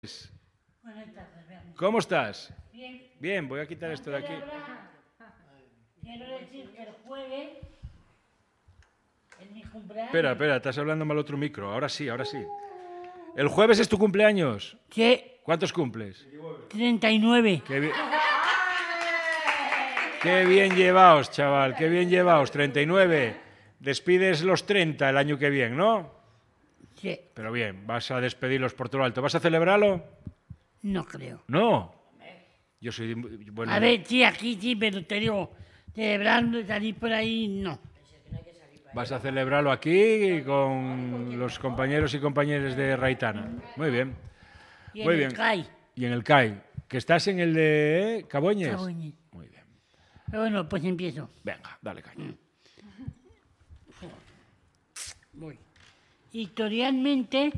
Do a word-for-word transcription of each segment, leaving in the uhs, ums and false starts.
Buenas tardes, veamos. ¿Cómo estás? Bien. Bien, voy a quitar esto de aquí. Quiero decir que el jueves es mi cumpleaños. Espera, espera, estás hablando mal otro micro. Ahora sí, ahora sí. ¿El jueves es tu cumpleaños? Sí. ¿Cuántos cumples? treinta y nueve. Qué bien, qué bien llevaos, chaval, qué bien llevaos. treinta y nueve. Despides los treinta el año que viene, ¿no? Sí. Pero bien, vas a despedirlos por todo lo alto. ¿Vas a celebrarlo? No creo. No. Yo soy... Bueno, A ver, sí, aquí sí, pero te digo, celebrando, salir por ahí, no. vas a celebrarlo aquí con los compañeros y compañeras de Raitana. Muy bien. Y en Muy el bien. C A I. Y en el C A I. ¿Que estás en el de eh, Caboñes? Caboñes. Muy bien. Pero bueno, pues empiezo. Venga, dale caña. Voy. Historialmente,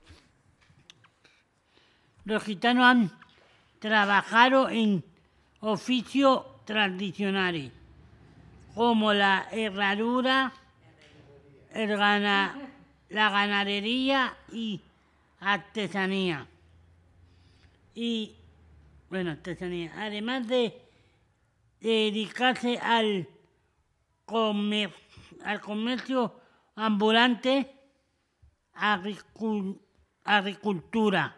los gitanos han trabajado en oficios tradicionales, como la herradura, el gana, la ganadería y artesanía. Y, bueno, artesanía. Además de dedicarse al, comer, al comercio ambulante, agricul, agricultura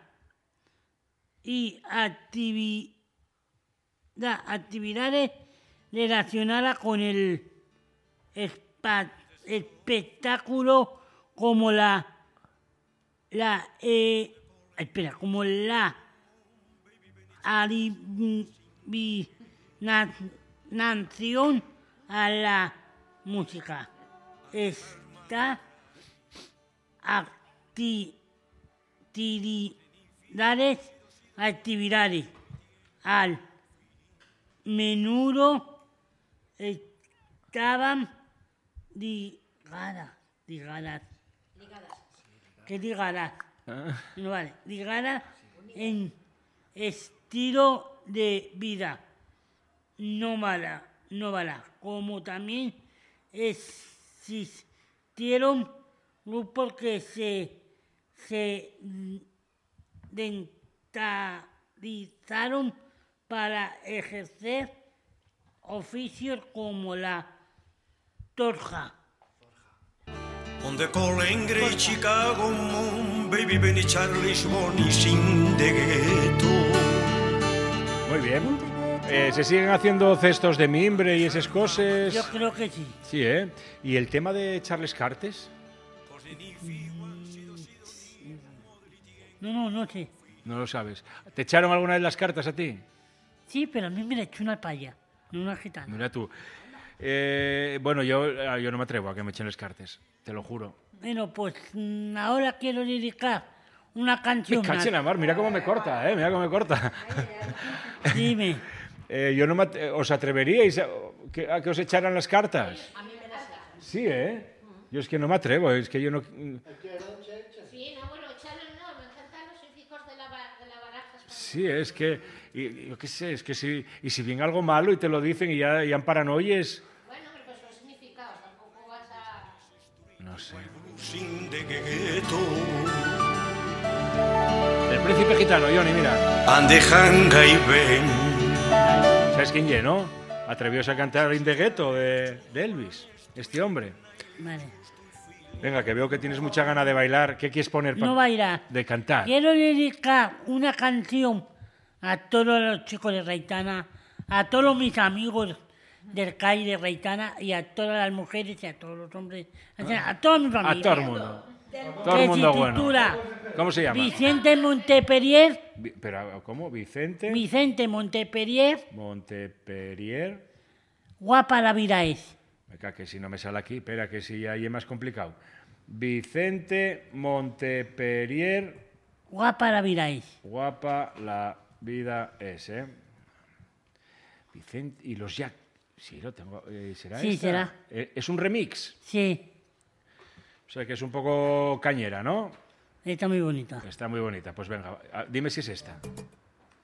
y activi, da, actividades relacionadas con el espa, espectáculo como la la eh, espera como la adivinación a la música. Esta actividades actividades al menudo estaban ligadas ligadas ¿qué ligadas? No vale, ligadas en estilo de vida nómada, nómada, como también existieron grupos que se se dentalizaron para ejercer oficios como la torja. Onde Colengre, Chicago, Baby Benny, Charlie, Bonnie, Sin de Gueto. Muy bien. Eh, ¿Se siguen haciendo cestos de mimbre y esas cosas? Yo creo que sí. Sí, ¿eh? ¿Y el tema de Charles Cartes? No, no, no sé. No lo sabes. ¿Te echaron alguna vez las cartas a ti? Sí, pero a mí me la echó una paya, no una gitana. Mira tú. Eh, bueno, yo, yo no me atrevo a que me echen las cartas, te lo juro. Bueno, pues mm, ahora quiero dedicar una canción. Me cachen a mar, mira cómo me corta, ¿eh? Mira cómo me corta. Dime. eh, yo no me, ¿Os atreveríais a que, a que os echaran las cartas? A mí me las echan. Sí, ¿eh? Yo es que no me atrevo, es que yo no... Sí, no, bueno, echarlo no, me encantan los hijos de la, de la baraja. Sí, es que, y, yo qué sé, es que si, y si viene algo malo y te lo dicen y ya, ya en paranoies... Bueno, pero pues los significados, tampoco vas a... No sé. Sin de Gueto. El príncipe gitano, Johnny, mira. Ande janga y ven. ¿Sabes quién es, no? Atrevióse a cantar In the Ghetto de, de Elvis, este hombre. Vale. Venga, que veo que tienes mucha gana de bailar. ¿Qué quieres poner para No bailar. de cantar? Quiero dedicar una canción a todos los chicos de Raitana, a todos mis amigos del C A I de Raitana y a todas las mujeres y a todos los hombres, o sea, a toda mi A familia. todo el mundo. Todo Que el mundo se bueno. titula ¿Cómo se llama? Vicente Monteperier, Vi- Pero, ¿cómo? Vicente Vicente Monteperier, Monteperier. guapa la vida es. Venga, que si no me sale aquí, espera, que si ahí es más complicado. Vicente Monteperier, Guapa la vida es. guapa la vida es, ¿eh? Vicente y los Jack. Sí, lo tengo. eh, ¿Será Sí, esta? será. Eh, es un remix. Sí, O sea que es un poco cañera, ¿no? está muy bonita. Está muy bonita. Pues venga, a- dime si es esta.